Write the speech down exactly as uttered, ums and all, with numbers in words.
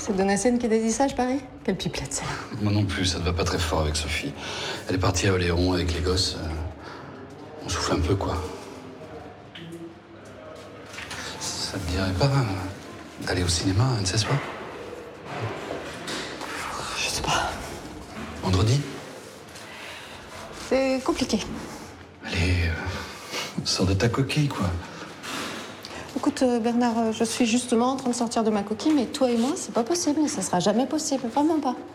C'est Donacène qui t'a dit ça, je parie? Quelle pipelette, ça. Moi non plus, ça ne va pas très fort avec Sophie. Elle est partie à Oléron avec les gosses. Euh, on souffle un peu, quoi. Ça te dirait pas euh, d'aller au cinéma, ne sais-ce pas? Je sais pas. Vendredi? C'est compliqué. Allez, euh, sors de ta coquille, quoi. Écoute, euh, Bernard, euh, je suis justement en train de sortir de ma coquille, mais toi et moi, c'est pas possible. Ça sera jamais possible. Vraiment pas.